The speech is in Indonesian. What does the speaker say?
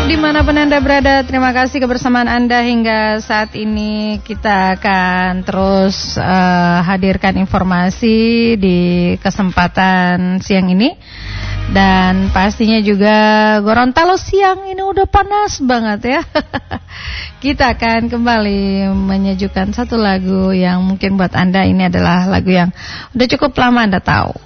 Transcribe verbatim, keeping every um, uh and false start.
Dimanapun Anda berada, terima kasih kebersamaan Anda hingga saat ini. Kita akan terus uh, hadirkan informasi di kesempatan siang ini. Dan pastinya juga Gorontalo siang ini udah panas banget ya. Kita akan kembali menyejukkan satu lagu yang mungkin buat Anda ini adalah lagu yang udah cukup lama Anda tahu.